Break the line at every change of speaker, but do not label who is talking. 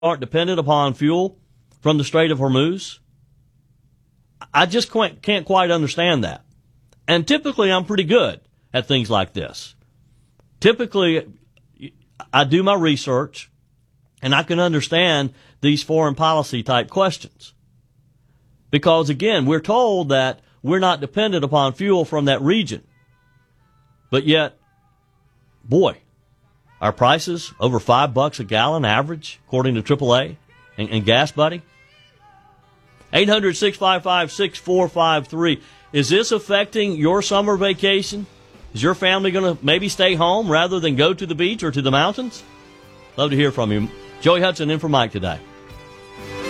aren't dependent upon fuel from the Strait of Hormuz? I just can't quite understand that. And typically I'm pretty good at things like this. Typically I do my research and I can understand these foreign policy type questions. Because again, we're told that we're not dependent upon fuel from that region. But yet, boy, our prices over $5 a gallon average, according to AAA and Gas Buddy. 800-655-6453. Is this affecting your summer vacation? Is your family going to maybe stay home rather than go to the beach or to the mountains? Love to hear from you. Joey Hudson in for Mike today.